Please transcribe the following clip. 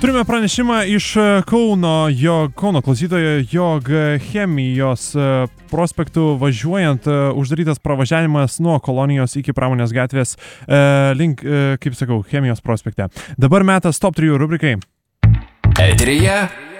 Turime pranešimą iš Kauno klausytojo, jog Chemijos prospektų važiuojant uždarytas pravažiavimas nuo Kolonijos iki Pramonės gatvės link, kaip sakau, Chemijos prospekte. Dabar metas top 3 rubrikai. Eteryje